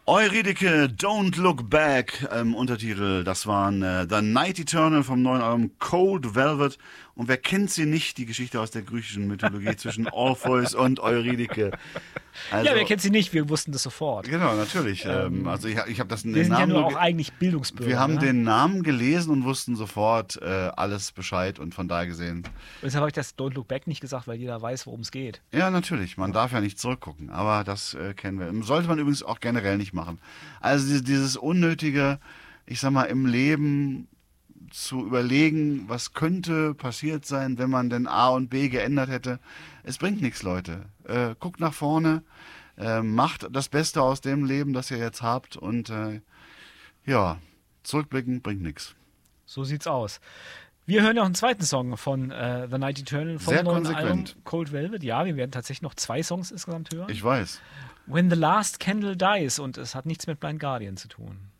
Eurydike, Don't Look Back, Untertitel, das waren The Night Eternal vom neuen Album Cold Velvet. Und wer kennt sie nicht, die Geschichte aus der griechischen Mythologie zwischen Orpheus und Eurydike. Also, Ja, wer kennt sie nicht? Wir wussten das sofort. genau, natürlich. Also ich habe das Wir sind ja nur auch eigentlich Bildungsbürger. Wir haben ne? den Namen gelesen und wussten sofort alles Bescheid und von daher gesehen. Und deshalb habe ich das Don't Look Back nicht gesagt, weil jeder weiß, worum es geht. Ja, natürlich. Man darf ja nicht zurückgucken, aber das kennen wir. Sollte man übrigens auch generell nicht machen. Also dieses unnötige, ich sag mal, im Leben zu überlegen, was könnte passiert sein, wenn man denn A und B geändert hätte. Es bringt nichts, Leute. Guckt nach vorne, macht das Beste aus dem Leben, das ihr jetzt habt und ja, zurückblicken bringt nichts. So sieht's aus. Wir hören noch einen zweiten Song von The Night Eternal vom Sehr neuen konsequent. Album Cold Velvet. Ja, wir werden tatsächlich noch 2 Songs insgesamt hören. Ich weiß. When the Last Candle Dies und es hat nichts mit Blind Guardian zu tun.